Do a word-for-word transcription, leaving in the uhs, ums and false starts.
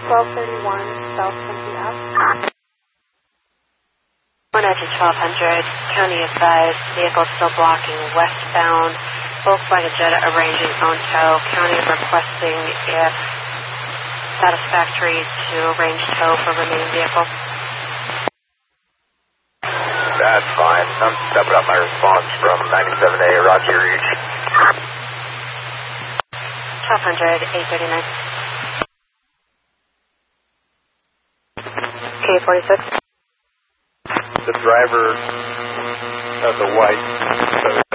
twelve thirty-one South Tempe Ave. one engine twelve hundred, county advised, vehicle still blocking westbound, Volkswagen Jetta arranging on tow, county requesting if satisfactory to arrange tow for remaining vehicle. That's fine. I'm stepping up my response from ninety-seven A Rocky Reach. twelve hundred, eight thirty-nine. K forty-six. The driver of the white